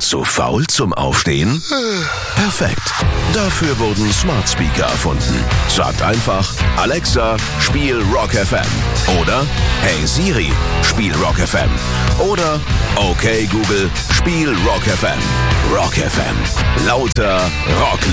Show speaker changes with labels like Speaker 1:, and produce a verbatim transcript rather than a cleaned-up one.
Speaker 1: Zu faul zum Aufstehen? Perfekt. Dafür wurden Smart Speaker erfunden. Sagt einfach, Alexa, spiel Rock F M. Oder, hey Siri, spiel Rock F M. Oder, okay Google, spiel Rock F M. Rock F M. Lauter Rock